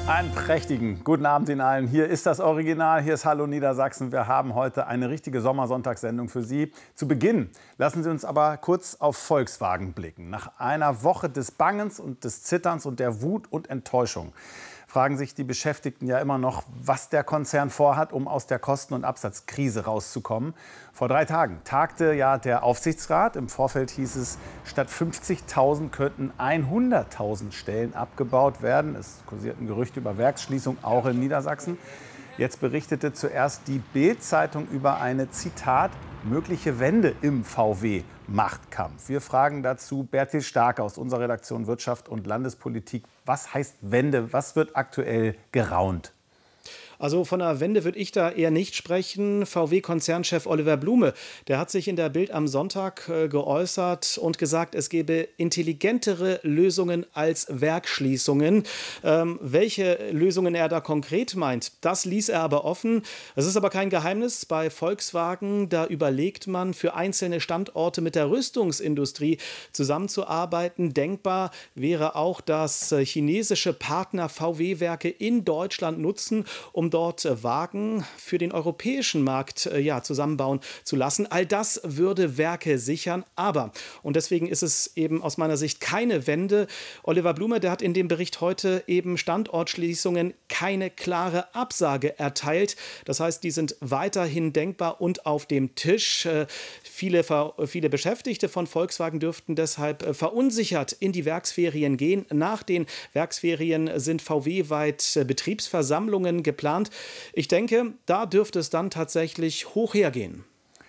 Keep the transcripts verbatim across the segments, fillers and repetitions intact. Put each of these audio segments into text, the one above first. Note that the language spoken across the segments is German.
Einen prächtigen guten Abend Ihnen allen. Hier ist das Original, hier ist Hallo Niedersachsen. Wir haben heute eine richtige Sommersonntagssendung für Sie. Zu Beginn lassen Sie uns aber kurz auf Volkswagen blicken. Nach einer Woche des Bangens und des Zitterns und der Wut und Enttäuschung fragen sich die Beschäftigten ja immer noch, was der Konzern vorhat, um aus der Kosten- und Absatzkrise rauszukommen. Vor drei Tagen tagte ja der Aufsichtsrat. Im Vorfeld hieß es, statt fünfzigtausend könnten hunderttausend Stellen abgebaut werden. Es kursierten Gerüchte über Werksschließung, auch in Niedersachsen. Jetzt berichtete zuerst die Bild-Zeitung über eine, Zitat, mögliche Wende im V W-Machtkampf. Wir fragen dazu Bertil Starke aus unserer Redaktion Wirtschaft und Landespolitik. Was heißt Wende? Was wird aktuell geraunt? Also von einer Wende würde ich da eher nicht sprechen. V W-Konzernchef Oliver Blume, der hat sich in der Bild am Sonntag äh, geäußert und gesagt, es gebe intelligentere Lösungen als Werksschließungen. Ähm, welche Lösungen er da konkret meint, das ließ er aber offen. Es ist aber kein Geheimnis, bei Volkswagen, da überlegt man, für einzelne Standorte mit der Rüstungsindustrie zusammenzuarbeiten. Denkbar wäre auch, dass äh, chinesische Partner V W-Werke in Deutschland nutzen, um dort äh, Wagen für den europäischen Markt äh, ja, zusammenbauen zu lassen. All das würde Werke sichern. Aber, und deswegen ist es eben aus meiner Sicht keine Wende, Oliver Blume, der hat in dem Bericht heute eben Standortschließungen keine klare Absage erteilt. Das heißt, die sind weiterhin denkbar und auf dem Tisch. Äh, viele, viele Beschäftigte von Volkswagen dürften deshalb äh, verunsichert in die Werksferien gehen. Nach den Werksferien sind V W-weit äh, Betriebsversammlungen geplant. Ich denke, da dürfte es dann tatsächlich hoch hergehen.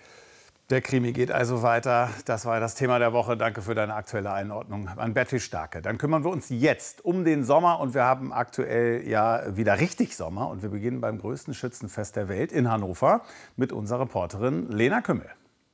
Der Krimi geht also weiter. Das war das Thema der Woche. Danke für deine aktuelle Einordnung an Bertil Starke. Dann kümmern wir uns jetzt um den Sommer. Und wir haben aktuell ja wieder richtig Sommer. Und wir beginnen beim größten Schützenfest der Welt in Hannover mit unserer Reporterin Lena Kümmel.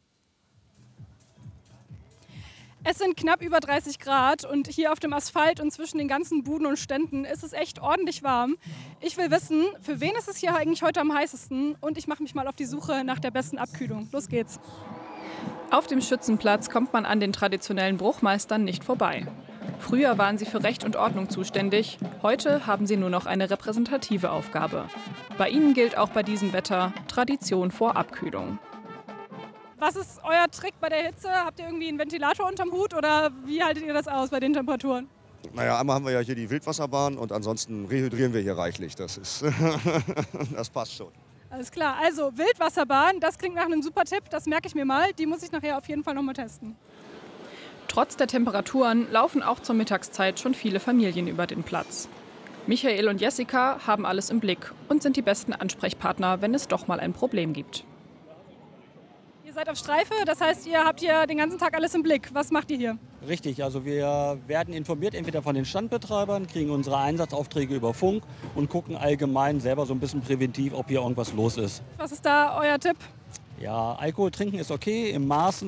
Es sind knapp über dreißig Grad und hier auf dem Asphalt und zwischen den ganzen Buden und Ständen ist es echt ordentlich warm. Ich will wissen, für wen ist es hier eigentlich heute am heißesten? Und ich mache mich mal auf die Suche nach der besten Abkühlung. Los geht's. Auf dem Schützenplatz kommt man an den traditionellen Bruchmeistern nicht vorbei. Früher waren sie für Recht und Ordnung zuständig, heute haben sie nur noch eine repräsentative Aufgabe. Bei ihnen gilt auch bei diesem Wetter Tradition vor Abkühlung. Was ist euer Trick bei der Hitze? Habt ihr irgendwie einen Ventilator unterm Hut oder wie haltet ihr das aus bei den Temperaturen? Naja, einmal haben wir ja hier die Wildwasserbahn und ansonsten rehydrieren wir hier reichlich. Das, ist das passt schon. Alles klar, also Wildwasserbahn, das klingt nach einem super Tipp, das merke ich mir mal. Die muss ich nachher auf jeden Fall noch mal testen. Trotz der Temperaturen laufen auch zur Mittagszeit schon viele Familien über den Platz. Michael und Jessica haben alles im Blick und sind die besten Ansprechpartner, wenn es doch mal ein Problem gibt. Ihr seid auf Streife, das heißt, ihr habt hier den ganzen Tag alles im Blick. Was macht ihr hier? Richtig, also wir werden informiert, entweder von den Standbetreibern, kriegen unsere Einsatzaufträge über Funk und gucken allgemein selber so ein bisschen präventiv, ob hier irgendwas los ist. Was ist da euer Tipp? Ja, Alkohol trinken ist okay, im Maßen.